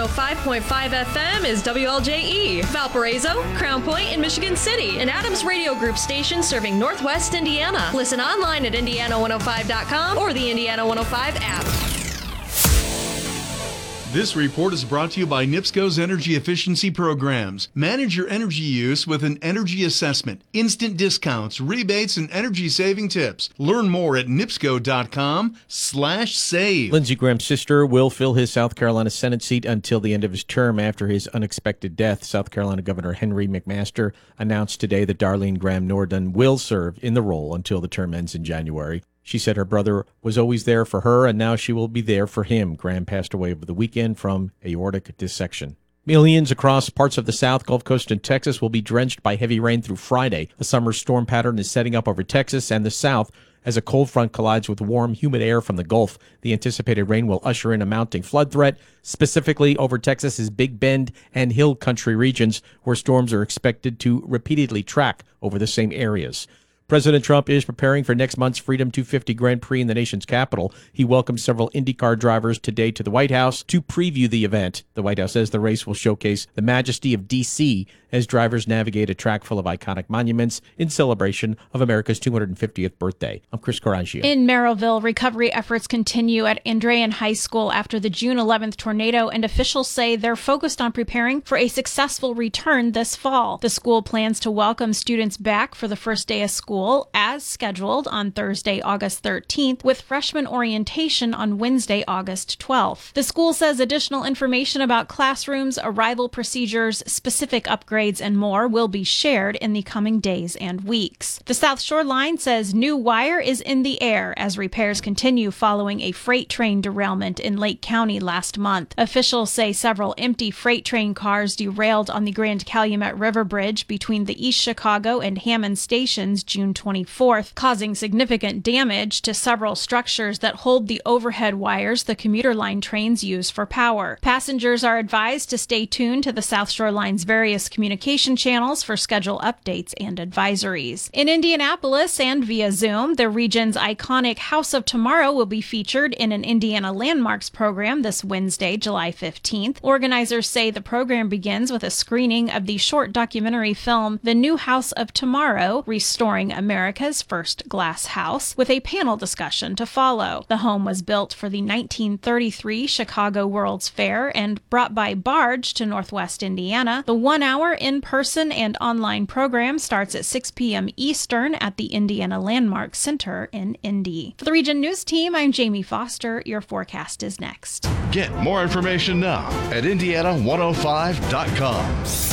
105.5 FM is WLJE, Valparaiso, Crown Point, and Michigan City, an Adams Radio Group station serving Northwest Indiana. Listen online at Indiana105.com or the Indiana 105 app. This report is brought to you by NIPSCO's energy efficiency programs. Manage your energy use with an energy assessment, instant discounts, rebates, and energy-saving tips. Learn more at NIPSCO.com/save. Lindsey Graham's sister will fill his South Carolina Senate seat until the end of his term after his unexpected death. South Carolina Governor Henry McMaster announced today that Darlene Graham Nordun will serve in the role until the term ends in January. She said her brother was always there for her, and now she will be there for him. Graham passed away over the weekend from aortic dissection. Millions across parts of the South, Gulf Coast, and Texas will be drenched by heavy rain through Friday. A summer storm pattern is setting up over Texas and the South as a cold front collides with warm, humid air from the Gulf. The anticipated rain will usher in a mounting flood threat, specifically over Texas's Big Bend and Hill Country regions, where storms are expected to repeatedly track over the same areas. President Trump is preparing for next month's Freedom 250 Grand Prix in the nation's capital. He welcomed several IndyCar drivers today to the White House to preview the event. The White House says the race will showcase the majesty of D.C. as drivers navigate a track full of iconic monuments in celebration of America's 250th birthday. I'm Chris Coraggio. In Merrillville, recovery efforts continue at Andrean High School after the June 11th tornado, and officials say they're focused on preparing for a successful return this fall. The school plans to welcome students back for the first day of school as scheduled on Thursday, August 13th, with freshman orientation on Wednesday, August 12th. The school says additional information about classrooms, arrival procedures, specific upgrades, and more will be shared in the coming days and weeks. The South Shore Line says new wire is in the air as repairs continue following a freight train derailment in Lake County last month. Officials say several empty freight train cars derailed on the Grand Calumet River Bridge between the East Chicago and Hammond stations June 24th, causing significant damage to several structures that hold the overhead wires the commuter line trains use for power. Passengers are advised to stay tuned to the South Shore Line's various communication channels for schedule updates and advisories. In Indianapolis and via Zoom, the region's iconic House of Tomorrow will be featured in an Indiana Landmarks program this Wednesday, July 15th. Organizers say the program begins with a screening of the short documentary film The New House of Tomorrow, Restoring America's First Glass House, with a panel discussion to follow. The home was built for the 1933 Chicago World's Fair and brought by barge to Northwest Indiana. The 1-hour in-person and online program starts at 6 p.m. Eastern at the Indiana Landmark Center in Indy. For the Region News Team, I'm Jamie Foster. Your forecast is next. Get more information now at Indiana105.com.